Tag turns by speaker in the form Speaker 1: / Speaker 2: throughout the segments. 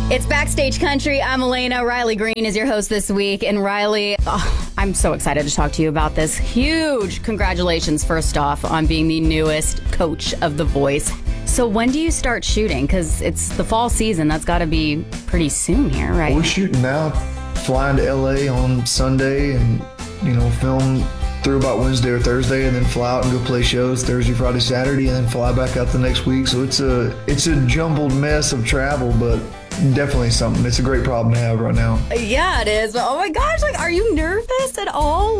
Speaker 1: It's Backstage Country. I'm Elena. Riley Green is your host this week. And Riley, I'm so excited to talk to you about this. Huge congratulations, first off, on being the newest coach of The Voice. So when do you start shooting? Because it's the fall season. That's got to be pretty soon here, right?
Speaker 2: We're shooting now, flying to LA on Sunday and, film through about Wednesday or Thursday, and then fly out and go play shows Thursday, Friday, Saturday, and then fly back out the next week. So it's a jumbled mess of travel, but definitely something. It's a great problem to have right now.
Speaker 1: Yeah, it is. But oh my gosh, are you nervous at all?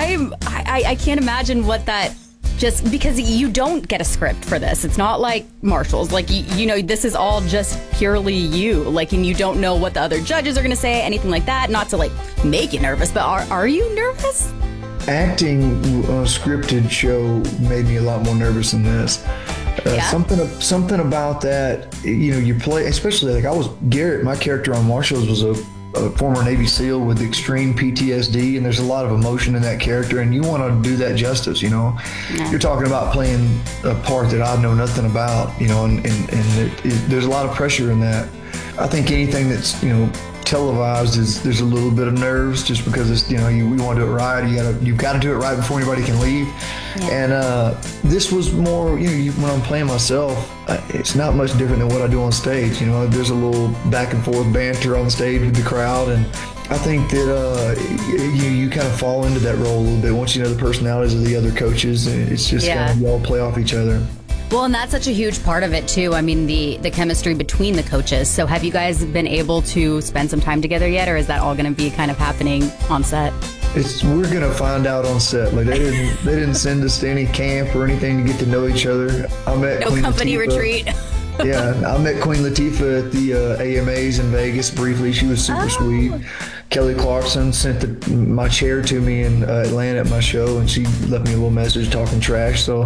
Speaker 1: I can't imagine what that. Just because you don't get a script for this. It's not like Marshall's. This is all just purely you. And you don't know what the other judges are going to say, anything like that. Not to make you nervous, but are you nervous?
Speaker 2: Acting on a scripted show made me a lot more nervous than this.
Speaker 1: Yeah.
Speaker 2: Something about that, you play, especially Garrett, my character on Marshall's was a former Navy SEAL with extreme PTSD, and there's a lot of emotion in that character, and you want to do that justice, Yeah. You're talking about playing a part that I know nothing about, and there's a lot of pressure in that. I think anything that's, televised there's a little bit of nerves just because it's, we want to do it right. You've got to do it right before anybody can leave. Yeah. And this was more, when I'm playing myself, it's not much different than what I do on stage. There's a little back and forth banter on stage with the crowd, and I think that you kind of fall into that role a little bit once you know the personalities of the other coaches. It's just kind of you all play off each other.
Speaker 1: Well, and that's such a huge part of it, too. I mean, the chemistry between the coaches. So have you guys been able to spend some time together yet, or is that all going to be kind of happening on set?
Speaker 2: We're going to find out on set. They didn't send us to any camp or anything to get to know each other. I met
Speaker 1: no
Speaker 2: Queen
Speaker 1: company
Speaker 2: Latifah.
Speaker 1: Retreat.
Speaker 2: Yeah, I met Queen Latifah at the AMAs in Vegas briefly. She was super sweet. Kelly Clarkson sent my chair to me in Atlanta at my show, and she left me a little message talking trash. So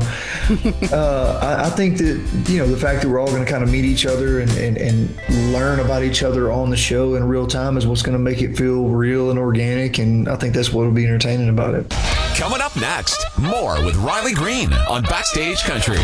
Speaker 2: I think that, the fact that we're all going to kind of meet each other and learn about each other on the show in real time is what's going to make it feel real and organic, and I think that's what will be entertaining about it.
Speaker 3: Coming up next, more with Riley Green on Backstage Country.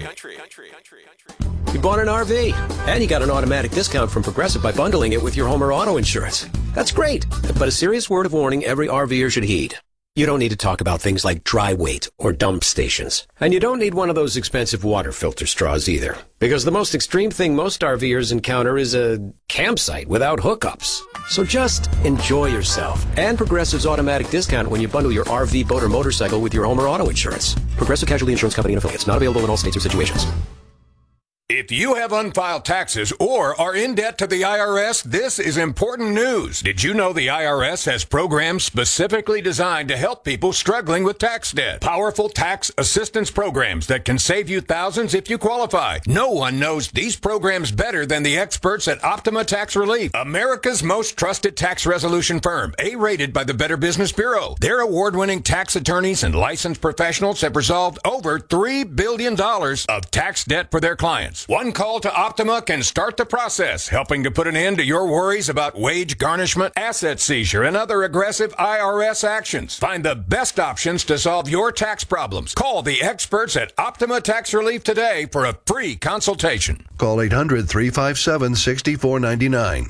Speaker 4: You bought an RV, and you got an automatic discount from Progressive by bundling it with your home or auto insurance. That's great, but a serious word of warning every RVer should heed. You don't need to talk about things like dry weight or dump stations. And you don't need one of those expensive water filter straws either. Because the most extreme thing most RVers encounter is a campsite without hookups. So just enjoy yourself and Progressive's automatic discount when you bundle your RV, boat, or motorcycle with your home or auto insurance. Progressive Casualty Insurance Company and affiliates. Not available in all states or situations.
Speaker 3: If you have unfiled taxes or are in debt to the IRS, this is important news. Did you know the IRS has programs specifically designed to help people struggling with tax debt? Powerful tax assistance programs that can save you thousands if you qualify. No one knows these programs better than the experts at Optima Tax Relief, America's most trusted tax resolution firm, A-rated by the Better Business Bureau. Their award-winning tax attorneys and licensed professionals have resolved over $3 billion of tax debt for their clients. One call to Optima can start the process, helping to put an end to your worries about wage garnishment, asset seizure, and other aggressive IRS actions. Find the best options to solve your tax problems. Call the experts at Optima Tax Relief today for a free consultation.
Speaker 5: Call 800-357-6499.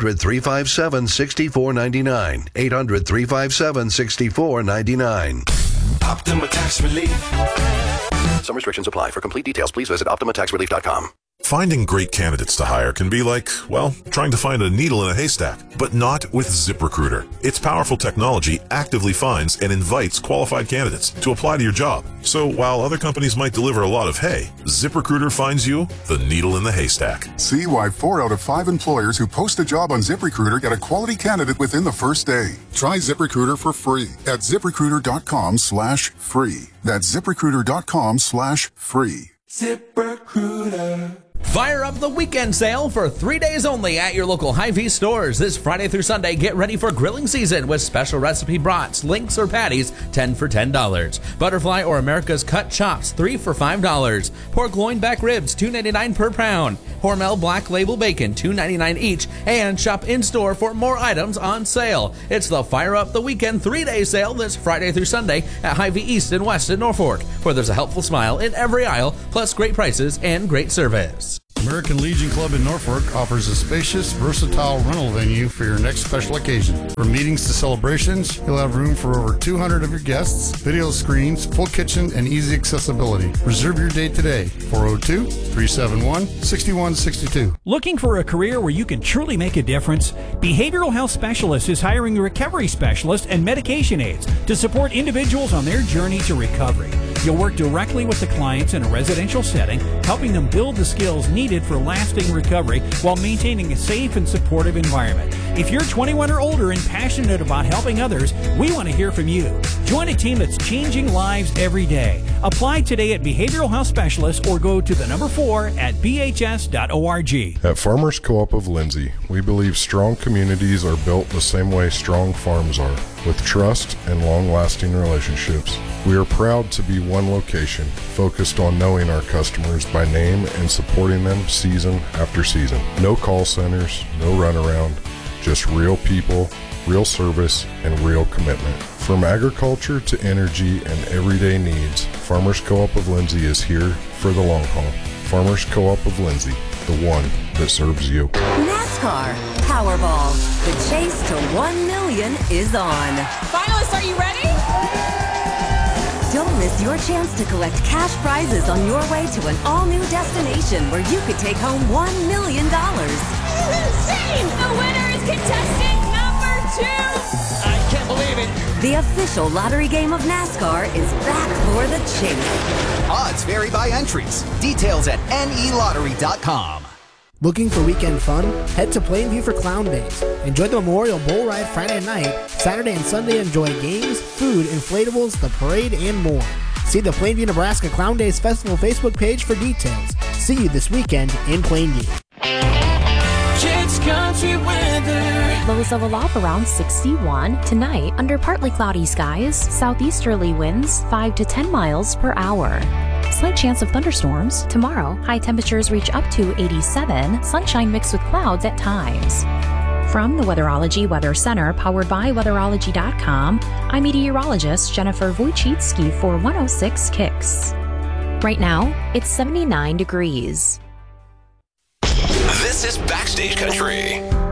Speaker 5: 800-357-6499. 800-357-6499.
Speaker 3: Optima Tax Relief.
Speaker 5: Some restrictions apply. For complete details, please visit OptimaTaxRelief.com.
Speaker 6: Finding great candidates to hire can be like, trying to find a needle in a haystack, but not with ZipRecruiter. Its powerful technology actively finds and invites qualified candidates to apply to your job. So while other companies might deliver a lot of hay, ZipRecruiter finds you the needle in the haystack.
Speaker 7: See why 4 out of 5 employers who post a job on ZipRecruiter get a quality candidate within the first day. Try ZipRecruiter for free at ZipRecruiter.com/free. That's ZipRecruiter.com/free.
Speaker 8: ZipRecruiter. Fire up the weekend sale for 3 days only at your local Hy-Vee stores. This Friday through Sunday, get ready for grilling season with special recipe brats, links, or patties, 10 for $10. Butterfly or America's cut chops, 3 for $5. Pork loin back ribs, $2.99 per pound. Hormel Black Label Bacon, $2.99 each. And shop in-store for more items on sale. It's the Fire Up the Weekend 3-day sale this Friday through Sunday at Hy-Vee East and West in Norfolk, where there's a helpful smile in every aisle, plus great prices and great service.
Speaker 9: American Legion Club in Norfolk offers a spacious, versatile rental venue for your next special occasion. From meetings to celebrations, you'll have room for over 200 of your guests, video screens, full kitchen, and easy accessibility. Reserve your date today, 402-371-6162.
Speaker 10: Looking for a career where you can truly make a difference? Behavioral Health Specialist is hiring recovery specialists and medication aides to support individuals on their journey to recovery. You'll work directly with the clients in a residential setting, helping them build the skills needed for lasting recovery while maintaining a safe and supportive environment. If you're 21 or older and passionate about helping others, we want to hear from you. Join a team that's changing lives every day. Apply today at Behavioral Health Specialist or go to the number 4 at bhs.org.
Speaker 11: At Farmers Co-op of Lindsay, we believe strong communities are built the same way strong farms are, with trust and long-lasting relationships. We are proud to be one location, focused on knowing our customers by name and supporting them season after season. No call centers, no runaround, just real people, real service, and real commitment. From agriculture to energy and everyday needs, Farmers Co-op of Lindsay is here for the long haul. Farmers Co-op of Lindsay, the one that serves you.
Speaker 12: NASCAR Powerball. The chase to 1 million is on.
Speaker 13: Finalists, are you ready?
Speaker 12: Don't miss your chance to collect cash prizes on your way to an all-new destination where you could take home $1 million.
Speaker 13: This is insane! The winner is contestant number 2!
Speaker 14: I can't believe it!
Speaker 12: The official lottery game of NASCAR is back for the chase.
Speaker 14: Odds vary by entries. Details at nelottery.com.
Speaker 15: Looking for weekend fun? Head to Plainview for Clown Days. Enjoy the Memorial Bull Ride Friday night. Saturday and Sunday enjoy games, food, inflatables, the parade, and more. See the Plainview, Nebraska Clown Days Festival Facebook page for details. See you this weekend in Plainview.
Speaker 16: Kids Country weather. Lows of a low around 61. Tonight, under partly cloudy skies, southeasterly winds 5 to 10 miles per hour. Slight chance of thunderstorms. Tomorrow, high temperatures reach up to 87, sunshine mixed with clouds at times. From the Weatherology Weather Center, powered by Weatherology.com, I'm meteorologist Jennifer Wojcicki for 106 Kicks. Right now, it's 79 degrees.
Speaker 5: This is Backstage Country.